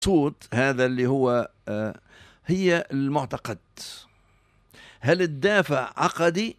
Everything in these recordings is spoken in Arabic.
صوت هذا اللي هو هي المعتقد. هل الدافع عقدي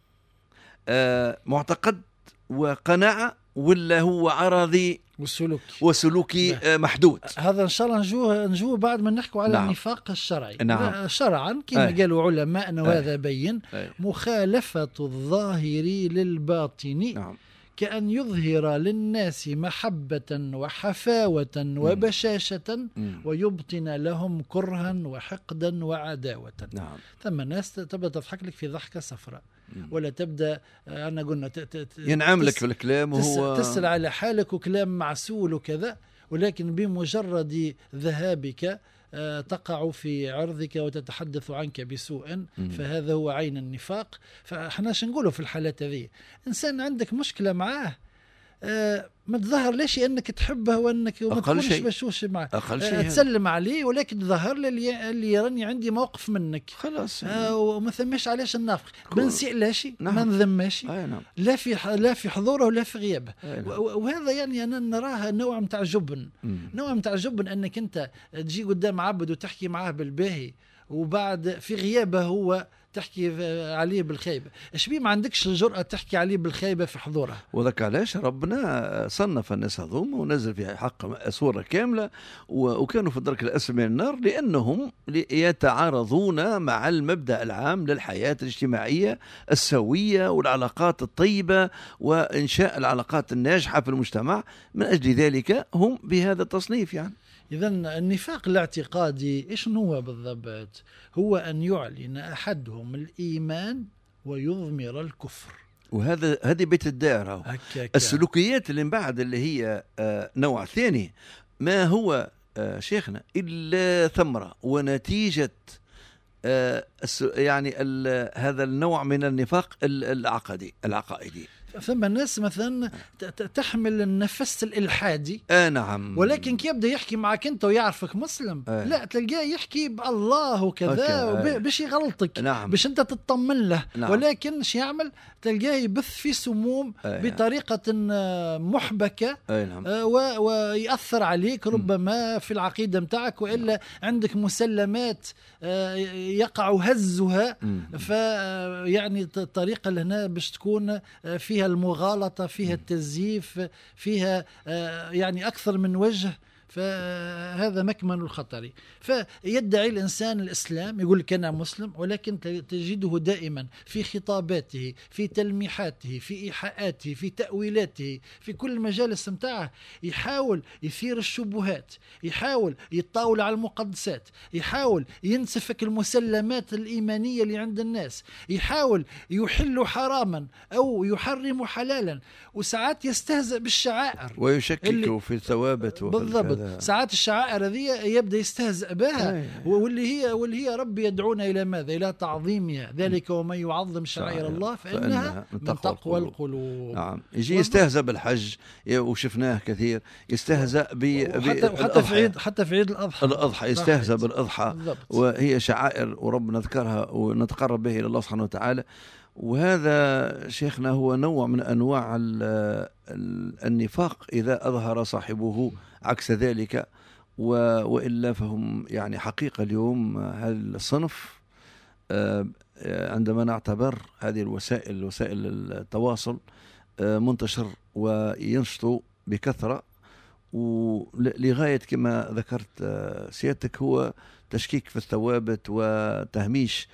معتقد وقناعة، ولا هو عرضي وسلوكي محدود؟ هذا ان شاء الله نجوه بعد ما نحكوا على النفاق الشرعي. شرعا كما قالوا علماءنا وهذا بين مخالفة الظاهر للباطن كأن يظهر للناس محبة وحفاوة وبشاشة ويبطن لهم كرها وحقدا وعداوة. ثم الناس تبدأ تضحك لك في ضحكة صفراء، ولا تبدأ أنا قلنا ينعم لك في الكلام وهو تسأل على حالك وكلام معسول وكذا، ولكن بمجرد ذهابك تقع في عرضك وتتحدث عنك بسوء، فهذا هو عين النفاق. فاحنا نقوله في الحالات هذه، إنسان عندك مشكلة معاه ما تظهر ليش انك تحبه وانك وما تكونش بشوش معه، تسلم عليه ولكن تظهر اللي يراني عندي موقف منك خلاص وما ثماش علاش النافق، ما نسئلهاش ما نذماش لا في حضوره ولا في غيابه. وهذا يعني انا نراها نوع متاع جبن، نوع متاع جبن انك انت تجي قدام عبد وتحكي معاه بالباهي وبعد في غيابه هو تحكي عليه بالخيبة. ايش بيه ما عندكش الجرأة تحكي عليه بالخيبة في حضوره؟ وذاك علاش ربنا صنف الناس هذوما ونزل في حق سورة كاملة وكانوا في الدرك الأسفل من النار، لأنهم يتعارضون مع المبدأ العام للحياة الاجتماعية السوية والعلاقات الطيبة وإنشاء العلاقات الناجحة في المجتمع. من أجل ذلك هم بهذا التصنيف. يعني إذن النفاق الاعتقادي إيش هو بالضبط؟ هو أن يعلن أحدهم الإيمان ويضمر الكفر. هذه بيت الدائرة. السلوكيات اللي من بعد اللي هي نوع ثاني، ما هو شيخنا إلا ثمرة ونتيجة يعني هذا النوع من النفاق العقائدي. ثم الناس مثلا تحمل النفس الإلحادي نعم، ولكن كي يبدأ يحكي معك أنت ويعرفك مسلم لا تلقاه يحكي بالله وكذا باش يغلطك. نعم. باش أنت تطمن له. نعم. ولكن شي يعمل تلقاه يبث في سموم بطريقة محبكة. نعم. ويأثر عليك ربما في العقيدة متاعك، وإلا عندك مسلمات يقع هزها. فيعني الطريقة اللي هنا باش تكون فيها المغالطة، فيها التزييف، فيها يعني أكثر من وجه. فهذا مكمن الخطر. فيدعي الإنسان الإسلام، يقول لك أنا مسلم، ولكن تجده دائما في خطاباته، في تلميحاته، في إيحاءاته، في تأويلاته، في كل المجالس متاعه يحاول يثير الشبهات، يحاول يتطاول على المقدسات، يحاول ينسفك المسلمات الإيمانية اللي عند الناس، يحاول يحل حراما أو يحرم حلالا، وساعات يستهزئ بالشعائر ويشكك في الثوابت. بالضبط. ساعات الشعائر هذه يبدأ يستهزئ بها، واللي هي ربي يدعونا إلى ماذا؟ إلى تعظيمها. ذلك ومن يعظم شعائر الله فإنها من تقوى القلوب. نعم. يجي يستهزئ بالحج وشفناه كثير، يستهزئ حتى في عيد الأضحى يستهزئ بالأضحى، وهي شعائر وربنا ذكرها ونتقرب به إلى الله سبحانه وتعالى. وهذا شيخنا هو نوع من أنواع النفاق إذا أظهر صاحبه عكس ذلك، وإلا فهم يعني حقيقة اليوم هالصنف عندما نعتبر هذه وسائل التواصل منتشر وينشط بكثرة، ولغاية كما ذكرت سيادتك هو تشكيك في الثوابت وتهميش.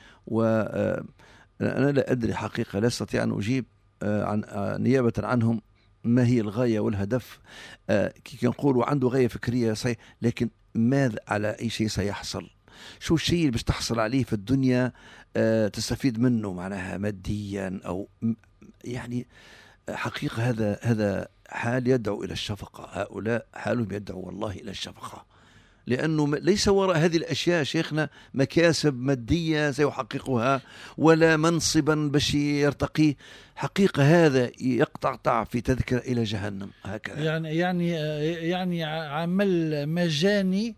أنا لا أدري حقيقة، لا أستطيع أن أجيب نيابة عنهم ما هي الغاية والهدف. كي نقولوا عنده غاية فكرية صحيح، لكن ماذا على أي شيء سيحصل؟ شو الشيء اللي باش تحصل عليه في الدنيا تستفيد منه معناها ماديا أو يعني حقيقة هذا حال يدعو إلى الشفقة. هؤلاء حالهم يدعو والله إلى الشفقة، لأنه ليس وراء هذه الأشياء شيخنا مكاسب مادية سيحققها ولا منصبا باش يرتقيه. حقيقة هذا يقطع في تذكرة إلى جهنم هكذا. يعني عمل مجاني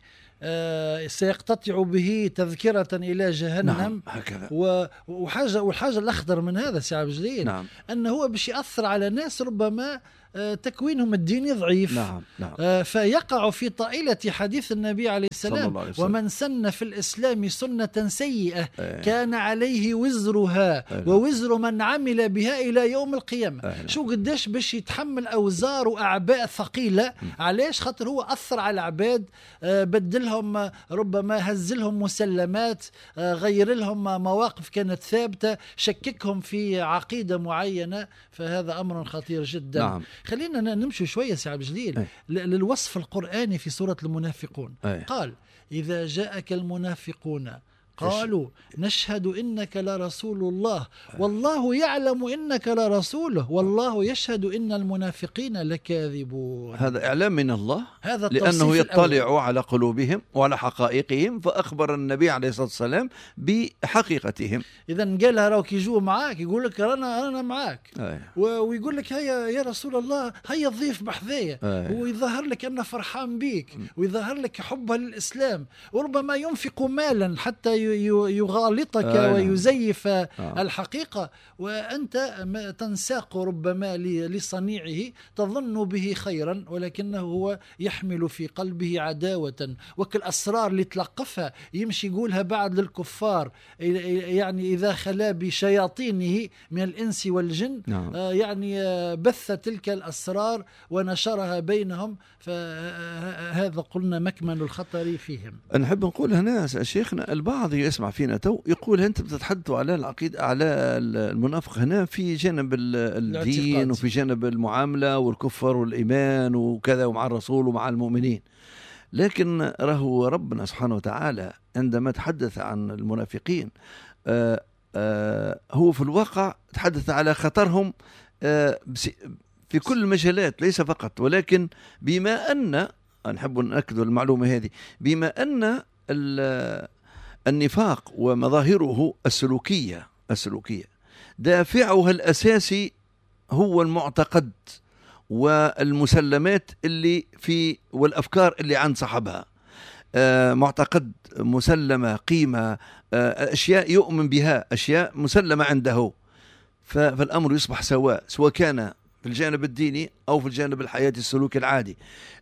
سيقتطع به تذكرة إلى جهنم. نعم هكذا. والحاجة الأخطر من هذا سي عبد الجليل، نعم. أنه هو باش يأثر على ناس ربما تكوينهم الديني ضعيف. نعم نعم. فيقع في طائلة حديث النبي عليه السلام: ومن سن في الإسلام سنة سيئة كان عليه وزرها ووزر من عمل بها إلى يوم القيامة. شو قديش باش يتحمل أوزار وأعباء ثقيلة. علاش؟ خاطر هو أثر على العباد، بدلهم، ربما هزلهم مسلمات، غير لهم مواقف كانت ثابتة، شككهم في عقيدة معينة. فهذا أمر خطير جدا. نعم. خلينا نمشي شوية سي عبد الجليل للوصف القرآني في سورة المنافقون. قال: إذا جاءك المنافقون قالوا نشهد إنك لرسول الله والله يعلم إنك لرسوله والله يشهد إن المنافقين لكاذبون. هذا إعلام من الله، هذا لأنه يطلع على قلوبهم وعلى حقائقهم، فأخبر النبي عليه الصلاة والسلام بحقيقتهم. إذا قالها راك يجوا معاك، يقول لك أنا معاك، ويقول لك هيا يا رسول الله هيا ضيف بحذايا، ويظهر لك أنه فرحان بيك، ويظهر لك حبه للإسلام، وربما ينفق مالا حتى يغالطك ويزيف الحقيقة، وأنت تنساق ربما لصنيعه، تظن به خيرا ولكنه هو يحمل في قلبه عداوة، وكالأسرار اللي تلقفها يمشي يقولها بعد للكفار، يعني إذا خلا بشياطينه من الإنس والجن يعني بث تلك الأسرار ونشرها بينهم. فهذا قلنا مكمن الخطر فيهم. نحب نقول هنا شيخنا، البعض يسمع فينا يقول أنت بتتحدثوا على العقيدة، على المنافق هنا في جانب الدين وفي جانب المعاملة والكفر والإيمان وكذا، ومع الرسول ومع المؤمنين. لكن راهو ربنا سبحانه وتعالى عندما تحدث عن المنافقين هو في الواقع تحدث على خطرهم في كل المجالات، ليس فقط، ولكن بما أن نحب نأكد المعلومة هذه، بما أن النفاق ومظاهره السلوكية دافعها الأساسي هو المعتقد والمسلمات اللي في والأفكار اللي عند صاحبها. معتقد، مسلمة، قيمة، أشياء يؤمن بها، أشياء مسلمة عنده، فالأمر يصبح سواء كان في الجانب الديني أو في الجانب الحياتي السلوكي العادي.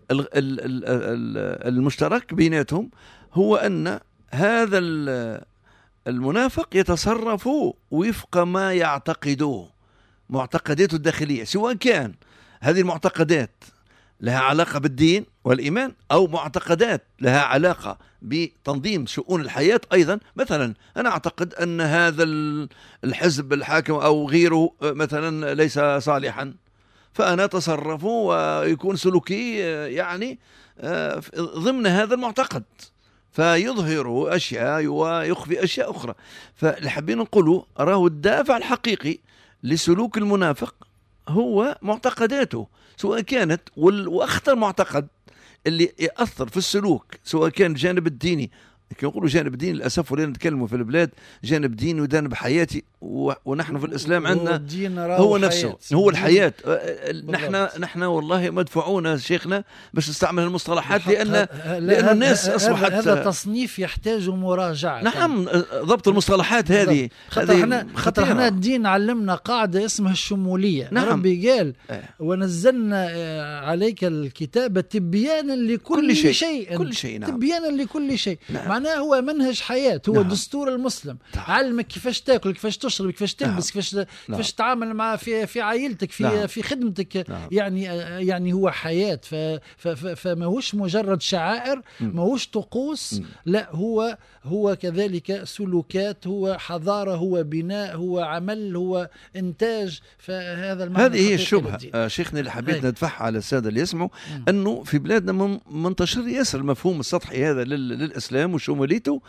المشترك بيناتهم هو أن هذا المنافق يتصرف وفق ما يعتقدوه، معتقداته الداخلية، سواء كان هذه المعتقدات لها علاقة بالدين والإيمان أو معتقدات لها علاقة بتنظيم شؤون الحياة أيضا. مثلا أنا أعتقد أن هذا الحزب الحاكم أو غيره مثلا ليس صالحا، فأنا أتصرف ويكون سلوكي يعني ضمن هذا المعتقد، فيظهر أشياء ويخفي أشياء أخرى. فالحبين نقولوا راه الدافع الحقيقي لسلوك المنافق هو معتقداته، سواء كانت وأخطر معتقد اللي يأثر في السلوك، سواء كان الجانب الديني، يقولوا جانب ديني للأسف، ولينا نتكلموا في البلاد جانب ديني وجانب حياتي، ونحن في الإسلام عندنا هو نفسه هو الحياة. نحن والله مدفوعون شيخنا باش نستعمل المصطلحات لأن الناس أصبحت هذا تصنيف يحتاج مراجعة. نعم، ضبط المصطلحات هذه. خاطر احنا الدين علمنا قاعدة اسمها الشمولية. نعم. ربي قال ونزلنا عليك الكتاب تبيانا لكل شيء. كل شيء. نعم. تبيانا لكل شيء. نعم. معناه هو منهج حياة، هو دستور المسلم. علمك كيفاش تاكل، كيفاش تشرب، كيفاش تلبس، كيفاش تتعامل مع في عائلتك، في خدمتك. يعني هو حياة. فما هوش مجرد شعائر، ما هوش طقوس، لا هو كذلك سلوكات، هو حضارة، هو بناء، هو عمل، هو إنتاج. فهذا المعنى. هذه هي الشبهة شيخنا اللي حبيت ندفعها على السادة اللي يسمعوا، أنه في بلادنا منتشر ياسر المفهوم السطحي هذا للإسلام وشموليته.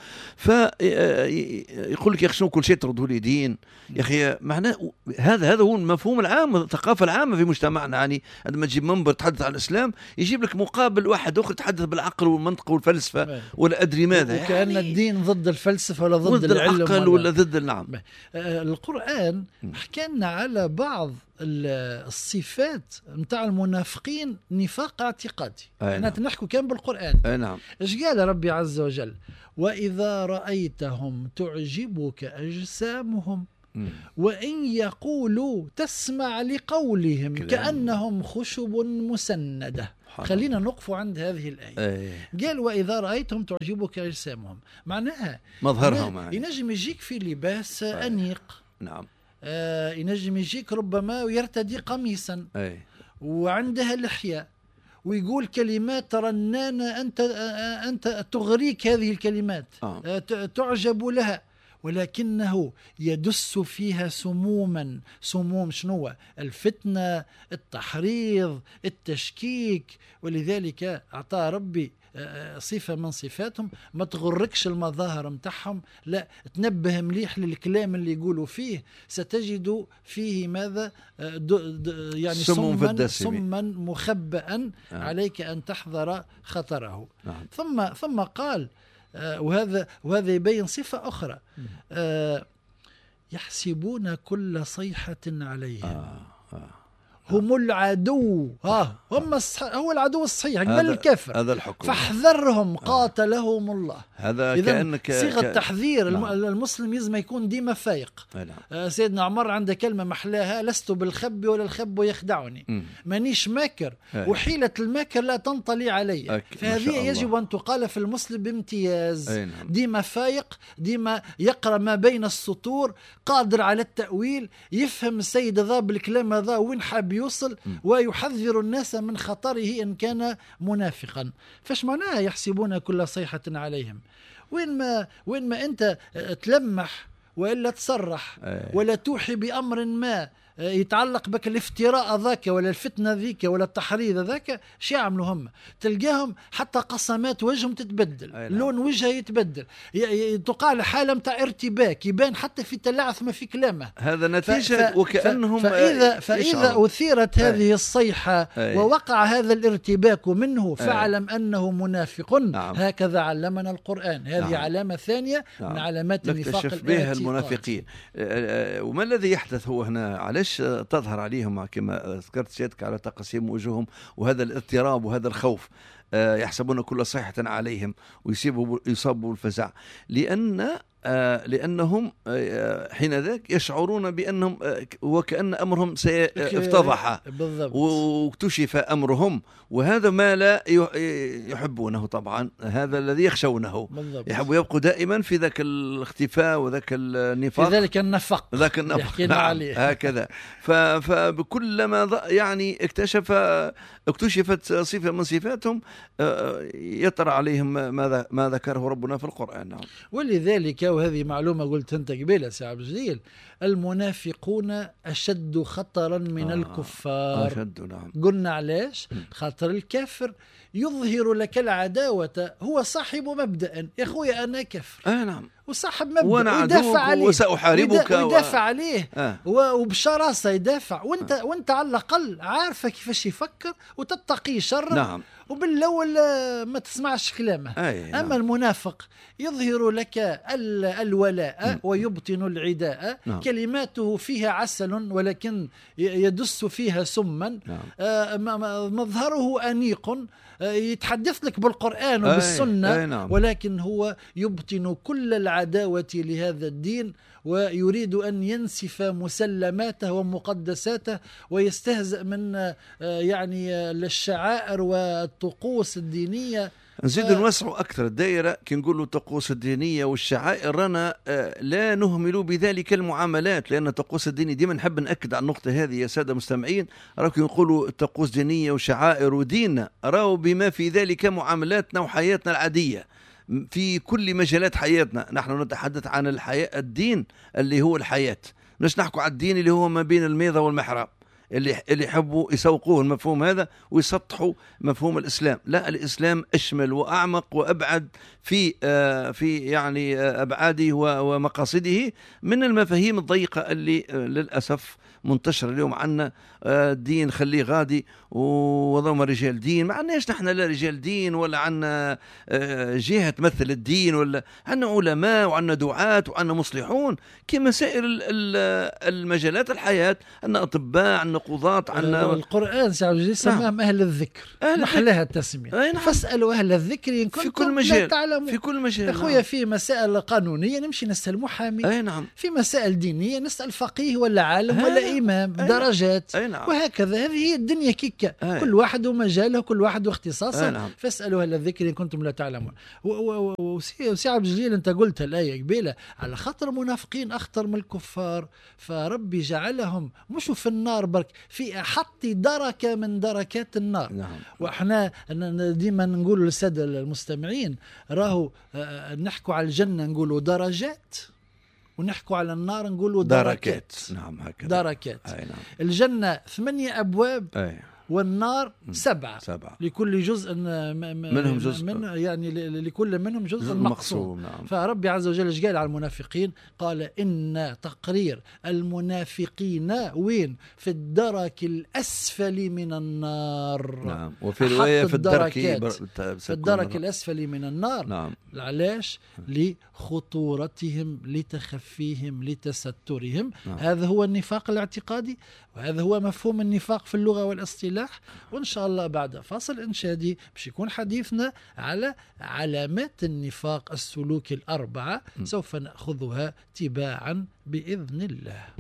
فيقول لك يا أخي شنو كل شيء تردوا لي دين يا أخي. معناه هذا هو المفهوم العام، الثقافة العامة في مجتمعنا. يعني عندما تجيب منبر تحدث عن الإسلام يجيب لك مقابل واحد آخر تحدث بالعقل والمنطق والفلسفة ولا أدري ماذا، وكأن يعني الدين ضد الفلسفة ولا ضد العقل ولا ضد النعم. القرآن حكى لنا على بعض الصفات متاع المنافقين، نفاق اعتقادي. احنا نحكوا كان بالقرآن. نعم. ايش قال ربي عز وجل؟ وإذا رأيتهم تعجبك أجسامهم وإن يقولوا تسمع لقولهم كأنهم خشب مسندة. خلينا نقف عند هذه الآية. قال وإذا رأيتهم تعجبك أجسامهم، معناها مظهرهم ينجم يجيك في لباس أنيق، نعم، ينجم يجيك ربما ويرتدي قميصا وعندها لحية ويقول كلمات رنانة أنت تغريك هذه الكلمات، تعجب لها، ولكنه يدس فيها سموما. سموم شنو؟ الفتنة، التحريض، التشكيك. ولذلك أعطى ربي صفة من صفاتهم، ما تغركش المظاهر متاعهم، لا، تنبه مليح للكلام اللي يقولوا فيه، ستجد فيه ماذا؟ يعني سما مخبئا، عليك أن تحذر خطره. ثم قال وهذا يبين صفة أخرى، يحسبون كل صيحة عليهم هم العدو. هو العدو الصحيح قبل الكافر، هذا الحكم، فاحذرهم قاتلهم الله. هذا كأنك صيغة تحذير. المسلم يزم يكون ديما فايق. سيدنا عمر عنده كلمة محلاها: لست بالخب ولا الخب يخدعني. مانيش ماكر، وحيلة الماكر لا تنطلي علي. فهذه يجب أن تقال في المسلم بامتياز. ديما فايق، ديما يقرأ ما بين السطور، قادر على التأويل، يفهم السيد ذا بالكلام هذا وين حاب يوصل، ويحذر الناس من خطره إن كان منافقا. فاش معناها يحسبون كل صيحة عليهم؟ وين ما أنت تلمح وإلا تصرح ولا توحي بأمر ما يتعلق بك الافتراء ذاك ولا الفتنة ذيك ولا التحريض ذاك، شو يعملوا هم؟ تلقاهم حتى قسمات وجههم تتبدل، لون وجهه يتبدل، تقال حالة متاع ارتباك، يبان حتى في تلعث ما في كلامه. هذا نتيجة وكأنهم فإذا أثيرت هذه الصيحة ووقع هذا الارتباك منه فاعلم أنه منافق. هكذا علمنا القرآن. هذه علامة ثانية من علامات النفاق بها المنافقين. وما الذي يحدث هو هنا؟ علاش تظهر عليهم كما ذكرت سيادك على تقسيم وجوههم وهذا الاضطراب وهذا الخوف؟ يحسبون كل صيحة عليهم ويصابوا الفزع، لأنهم حين ذاك يشعرون بأنهم وكأن أمرهم سيفتضح واكتشف أمرهم، وهذا ما لا يحبونه طبعا. هذا الذي يخشونه، يحبوا يبقوا دائما في ذاك الاختفاء وذاك النفاق، في ذلك النفق نعم عليه. هكذا. فبكلما يعني اكتشفت صفة من صفاتهم يطرأ عليهم ما ذكره ربنا في القرآن. نعم. ولذلك، وهذه معلومة قلت أنت قبيلة سي عبد الجليل، المنافقون أشد خطرا من الكفار. أشد، نعم. قلنا علاش؟ خاطر الكافر يظهر لك العداوة، هو صاحب مبدأ، يا أخويا أنا كافر، نعم، وصاحب مبدأ ويدافع عليه وسأحاربك ويدافع عليه وبشراسة يدافع، وانت على الأقل عارفة كيفاش يفكر وتتقي شر. نعم. وبالأول ما تسمعش كلامه. أما نعم. المنافق يظهر لك الولاء ويبطن العداء. نعم. كلماته فيها عسل ولكن يدس فيها سما. نعم. مظهره أنيق، يتحدث لك بالقرآن وبالسنة. نعم. ولكن هو يبطن كل العداوة لهذا الدين، ويريد أن ينسف مسلماته ومقدساته ويستهزئ من يعني الشعائر والطقوس الدينية. نزيد نوسعوا أكثر الدائرة كي نقولوا الطقوس الدينية والشعائر، رانا لا نهمل بذلك المعاملات، لأن الطقوس الدينية ديما نحب نأكد على النقطة هذه يا سادة مستمعين. راكم نقولوا الطقوس الدينية وشعائر ودين، راوا بما في ذلك معاملاتنا وحياتنا العادية في كل مجالات حياتنا. نحن نتحدث عن الحياة، الدين اللي هو الحياة، مش نحكوا على الدين اللي هو ما بين الميضة والمحراب، اللي يحبوا يسوقوه المفهوم هذا ويسطحوا مفهوم الإسلام. لا، الإسلام أشمل وأعمق وأبعد في يعني أبعاده ومقاصده من المفاهيم الضيقة اللي للأسف منتشر اليوم عنا. الدين خليه غادي وضم رجال دين، ما عناش نحن لا رجال دين ولا عنا جهة تمثل الدين، ولا عنا علماء وعنا دعاة وعنا مصلحون كما سائر المجالات الحياة. عنا أطباء، عنا قضاة عنا. القرآن سي عبد الجليل سماهم أهل الذكر، محلاها التسمية. نعم. فاسألوا أهل الذكر إن كنتم في كل مجال، لا تعلمون. في كل مجال. أخويا نعم. في مسائل قانونية نمشي نسأل محامي. نعم. في مسائل دينية نسأل فقيه ولا عالم ولا إمام. درجات. نعم. وهكذا هذه هي الدنيا كيكا. كل واحد ومجاله، كل واحد واختصاصه. نعم. فاسألوا أهل الذكر إن كنتم لا تعلمون. وسي عبد الجليل أنت قلت الآية قبيلة على خاطر المنافقين أخطر من الكفار، فربي جعلهم مش في النار برك، في أحط دركة من دركات النار. نعم. وإحنا ديما نقول للسادة المستمعين راهو نحكوا على الجنة نقولوا درجات، ونحكوا على النار نقولوا دركات. نعم هكذا. دركات. نعم. الجنة 8 أبواب. والنار 7. لكل جزء منهم جزء يعني لكل منهم جزء مقسوم. نعم. فربي عز وجل قال على المنافقين، قال إن تقرير المنافقين وين؟ في الدرك الأسفل من النار. نعم. وفي رواية في الدرك الأسفل من النار. نعم. علاش؟ لخطورتهم، لتخفيهم، لتسترهم. نعم. هذا هو النفاق الاعتقادي، وهذا هو مفهوم النفاق في اللغة والاصطلاح. وإن شاء الله بعد فاصل إنشادي باش يكون حديثنا على علامات النفاق السلوك 4 سوف نأخذها تباعا بإذن الله.